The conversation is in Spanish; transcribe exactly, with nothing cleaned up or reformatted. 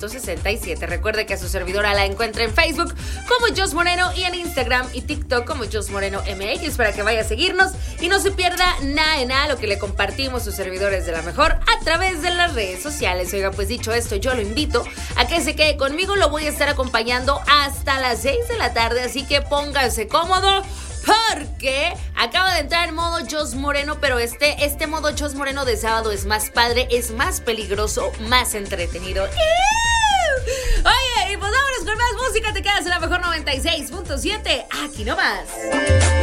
sesenta y siete. Recuerde que a su servidora la encuentra en Facebook como Jos Moreno y en Instagram y TikTok como Jos Moreno M X para que vaya a seguirnos y no se pierda nada de nada lo que le compartimos sus servidores de la mejor a través de las redes sociales. Oiga, pues dicho esto, yo lo invito a que se quede conmigo. Lo voy a estar acompañando hasta las seis de la tarde, así que pónganse cómodo porque acaba de entrar en modo Jos Moreno, pero este, este modo Jos Moreno de sábado es más padre, es más peligroso, más entretenido. Oye, y pues vámonos con más música. Te quedas en la mejor noventa y seis punto siete. Aquí nomás.